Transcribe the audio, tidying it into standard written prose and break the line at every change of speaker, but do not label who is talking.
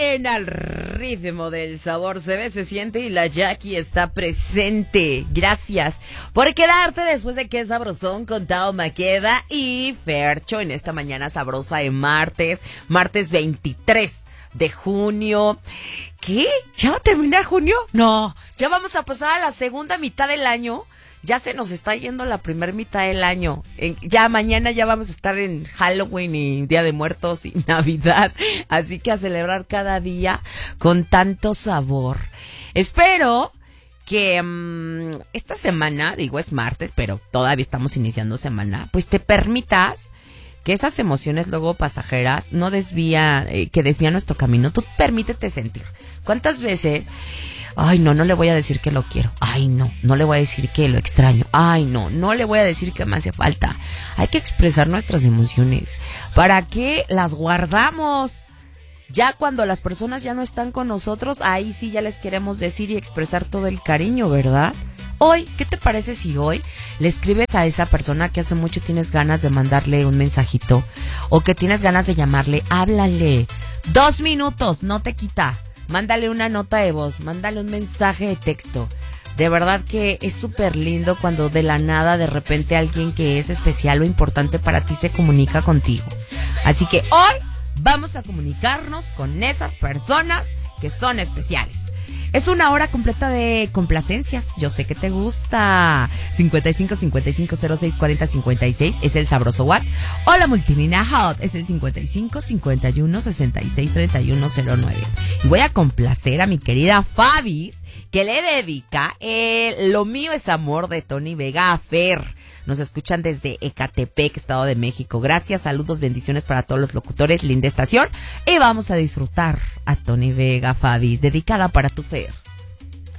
en Al Ritmo del Sabor. Se ve, se siente y la Jackie está presente. Gracias por quedarte después de que sabrosón con Tao Maqueda y Fercho en esta mañana sabrosa de martes 23 de junio. ¿Qué? ¿Ya va a terminar junio? No, ya vamos a pasar a la segunda mitad del año. Ya se nos está yendo la primera mitad del año. Ya mañana ya vamos a estar en Halloween y Día de Muertos y Navidad. Así que a celebrar cada día con tanto sabor. Espero que esta semana, digo es martes, pero todavía estamos iniciando semana, pues te permitas que esas emociones luego pasajeras que desvían nuestro camino. Tú permítete sentir. ¿Cuántas veces? Ay, no le voy a decir que lo quiero. Ay, no le voy a decir que lo extraño. Ay, no le voy a decir que me hace falta. Hay que expresar nuestras emociones. ¿Para qué las guardamos? Ya cuando las personas ya no están con nosotros, ahí sí ya les queremos decir y expresar todo el cariño, ¿verdad? Hoy, ¿qué te parece si hoy le escribes a esa persona que hace mucho tienes ganas de mandarle un mensajito o que tienes ganas de llamarle? Háblale. 2 minutos, no te quita. Mándale una nota de voz, mándale un mensaje de texto. De verdad que es súper lindo cuando de la nada, de repente, alguien que es especial o importante para ti se comunica contigo. Así que hoy vamos a comunicarnos con esas personas que son especiales. Es una hora completa de complacencias. Yo sé que te gusta. 55 55 06 40 56 es el sabroso WhatsApp. O la multilínea Hot es el 55 51 66 31 09. Y voy a complacer a mi querida Fabis, que le dedica Lo mío es amor de Tony Vega a Fer. Nos escuchan desde Ecatepec, Estado de México. Gracias, saludos, bendiciones para todos los locutores. Linda estación. Y vamos a disfrutar a Tony Vega, Fabis, dedicada para tu Fer.